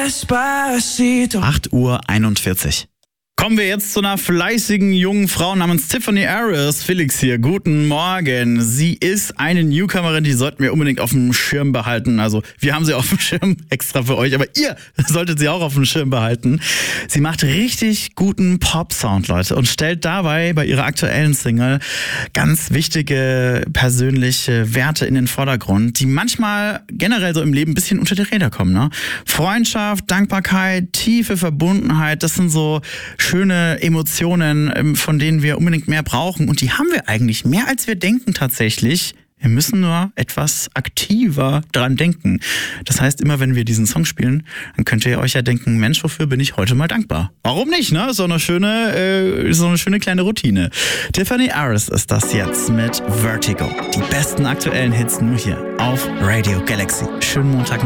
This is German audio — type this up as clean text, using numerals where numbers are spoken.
Despacito. 8:41 Uhr. Kommen wir jetzt zu einer fleißigen jungen Frau namens Tiffany Harris. Felix hier, guten Morgen. Sie ist eine Newcomerin, die sollten wir unbedingt auf dem Schirm behalten. Also wir haben sie auf dem Schirm extra für euch, aber ihr solltet sie auch auf dem Schirm behalten. Sie macht richtig guten Pop-Sound, Leute, und stellt dabei bei ihrer aktuellen Single ganz wichtige persönliche Werte in den Vordergrund, die manchmal generell so im Leben ein bisschen unter die Räder kommen. Ne? Freundschaft, Dankbarkeit, tiefe Verbundenheit, das sind so schöne Emotionen, von denen wir unbedingt mehr brauchen. Und die haben wir eigentlich mehr, als wir denken tatsächlich. Wir müssen nur etwas aktiver dran denken. Das heißt, immer wenn wir diesen Song spielen, dann könnt ihr euch ja denken, Mensch, wofür bin ich heute mal dankbar? Warum nicht, ne? So eine schöne kleine Routine. Tiffany Harris ist das jetzt mit Vertigo. Die besten aktuellen Hits nur hier auf Radio Galaxy. Schönen Montag.